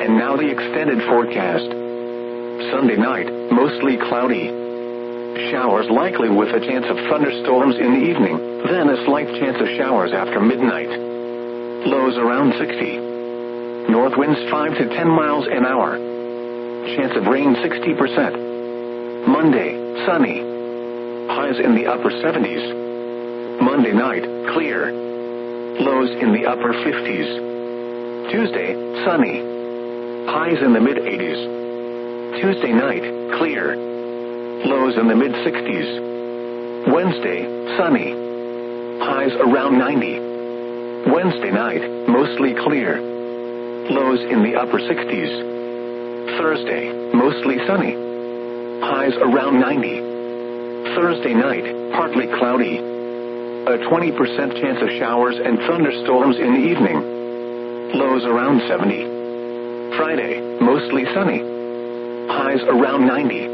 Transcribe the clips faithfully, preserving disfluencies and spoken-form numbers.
And now the extended forecast. Sunday night, mostly cloudy. Showers likely with a chance of thunderstorms in the evening, then a slight chance of showers after midnight. Lows around sixty. North winds five to ten miles an hour. Chance of rain sixty percent. Monday, sunny. Highs in the upper seventies. Monday night, clear. Lows in the upper fifties. Tuesday, sunny. Highs in the mid-eighties. Tuesday night, clear. Lows in the mid-sixties. Wednesday, sunny. Highs around ninety. Wednesday night, mostly clear. Lows in the upper sixties. Thursday, mostly sunny. Highs around ninety. Thursday night, partly cloudy. A twenty percent chance of showers and thunderstorms in the evening. Lows around seventy. Friday, mostly sunny. Highs around ninety.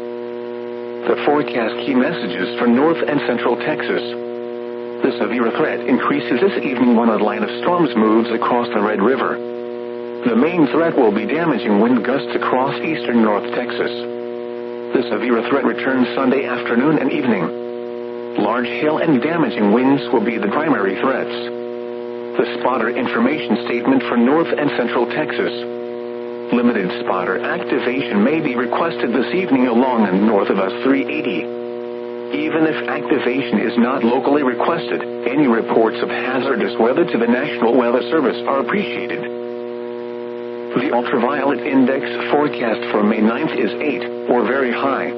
The forecast key messages for North and Central Texas. The severe threat increases this evening when a line of storms moves across the Red River. The main threat will be damaging wind gusts across eastern North Texas. The severe threat returns Sunday afternoon and evening. Large hail and damaging winds will be the primary threats. The spotter information statement for North and Central Texas. Limited spotter activation may be requested this evening along and north of us three eighty. Even if activation is not locally requested, any reports of hazardous weather to the National Weather Service are appreciated. The ultraviolet index forecast for May ninth is eight, or very high.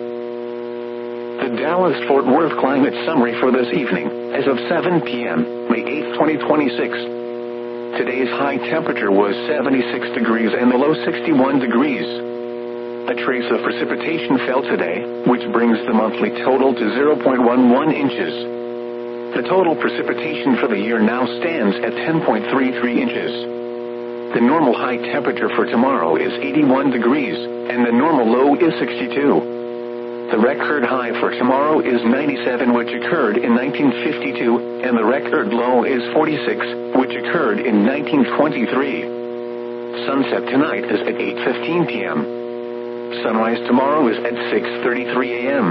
The Dallas-Fort Worth climate summary for this evening, as of seven p.m., May eighth, twenty twenty-six. Today's high temperature was seventy-six degrees and the low sixty-one degrees. A trace of precipitation fell today, which brings the monthly total to zero point one one inches. The total precipitation for the year now stands at ten point three three inches. The normal high temperature for tomorrow is eighty-one degrees, and the normal low is sixty-two. The record high for tomorrow is ninety-seven, which occurred in nineteen fifty-two, and the record low is forty-six, which occurred in nineteen twenty-three. Sunset tonight is at eight fifteen p.m. Sunrise tomorrow is at six thirty-three a.m.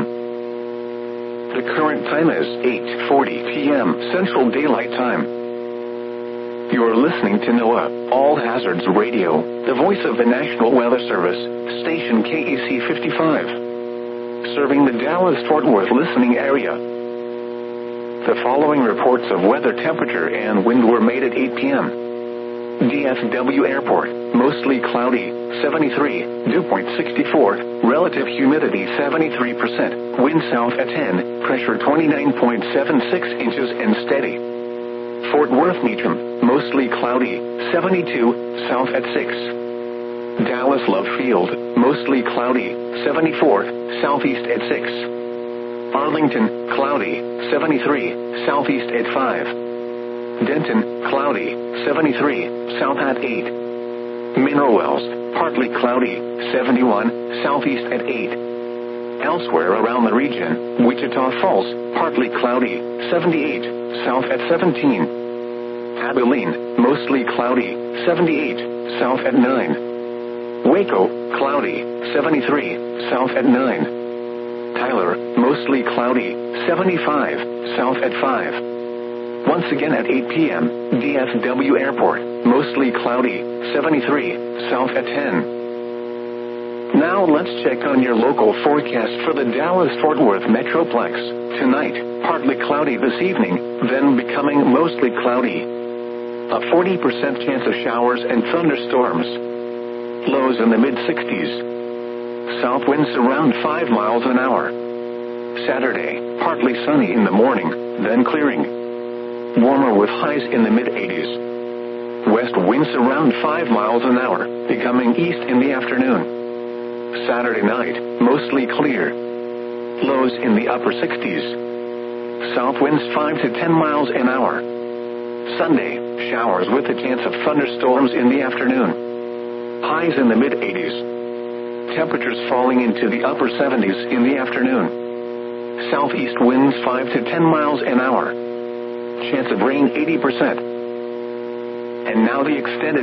The current time is eight forty p.m. Central Daylight Time. You're listening to NOAA, All Hazards Radio, the voice of the National Weather Service, station K E C fifty-five, serving the Dallas-Fort Worth listening area. The following reports of weather, temperature, and wind were made at eight p.m. D F W Airport, mostly cloudy, seventy-three, dew point sixty-four, relative humidity seventy-three percent, wind south at ten, pressure twenty-nine point seven six inches and steady. Fort Worth Meacham, mostly cloudy, seventy-two, south at six. Dallas Love Field, mostly cloudy, seventy-four, southeast at six. Arlington, cloudy, seventy-three, southeast at five. Denton, cloudy, seventy-three, south at eight. Mineral Wells, partly cloudy, seventy-one, southeast at eight. Elsewhere around the region, Wichita Falls, partly cloudy, seventy-eight, south at seventeen. Abilene, mostly cloudy, seventy-eight, south at nine. Waco, cloudy, seventy-three, south at nine. Tyler, mostly cloudy, seventy-five, south at five. Once again at eight p.m., D F W Airport, mostly cloudy, seventy-three, south at ten. Now let's check on your local forecast for the Dallas-Fort Worth Metroplex. Tonight, partly cloudy this evening, then becoming mostly cloudy. A forty percent chance of showers and thunderstorms. Lows in the mid-sixties. South winds around five miles an hour. Saturday, partly sunny in the morning, then clearing. Warmer with highs in the mid-eighties. West winds around five miles an hour, becoming east in the afternoon. Saturday night, mostly clear. Lows in the upper sixties. South winds five to ten miles an hour. Sunday, showers with a chance of thunderstorms in the afternoon. Highs in the mid-eighties. Temperatures falling into the upper seventies in the afternoon. Southeast winds five to ten miles an hour. Chance of rain eighty percent. And now the extended